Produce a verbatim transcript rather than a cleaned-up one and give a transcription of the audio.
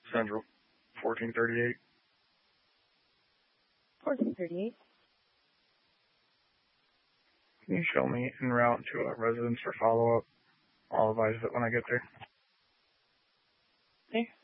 Central, fourteen thirty-eight. fourteen thirty-eight. Can you show me en route to a residence for follow-up? I'll advise it when I get there. Okay.